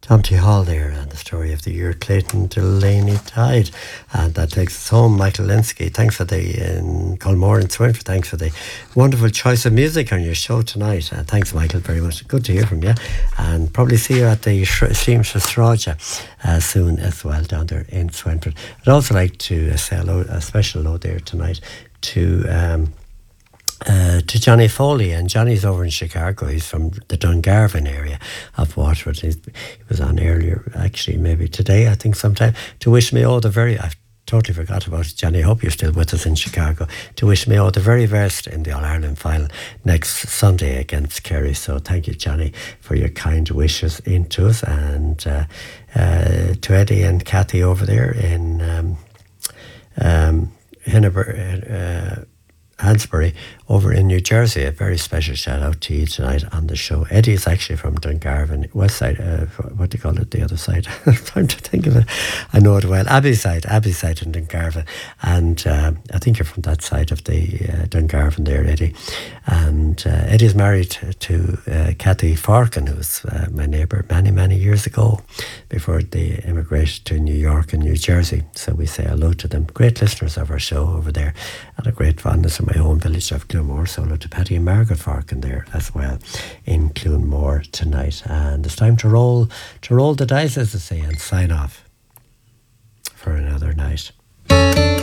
Tom T. Hall there, and the story of the year Clayton Delaney died. And that takes us home. Michael Linsky, thanks for in Colmore and Swinford, thanks for the wonderful choice of music on your show tonight. Thanks, Michael, very much. Good to hear from you. And probably see you at the Stream Straja soon as well down there in Swinford. I'd also like to say a special hello there tonight to Johnny Foley, and Johnny's over in Chicago. He's from the Dungarvan area of Waterford. He was on earlier, actually, maybe today, I think sometime, to wish me all the very, I totally forgot about it, Johnny. I hope you're still with us in Chicago, to wish me all the very best in the All-Ireland final next Sunday against Kerry. So thank you, Johnny, for your kind wishes into us, and to Eddie and Kathy over there in Hansbury over in New Jersey. A very special shout out to you tonight on the show. Eddie is actually from Dungarvan, west side, what do you call it, the other side? I'm trying to think of it. I know it well. Abbey side in Dungarvan. And I think you're from that side of the Dungarvan there, Eddie. And Eddie's married to Kathy Farkin, who was my neighbour many years ago, before they immigrated to New York and New Jersey. So we say hello to them. Great listeners of our show over there, and a great fondness of my home village of Clunmore. So hello to Patty and Margaret Farkin there as well in Clunmore tonight. And it's time to roll the dice, as they say, and sign off for another night.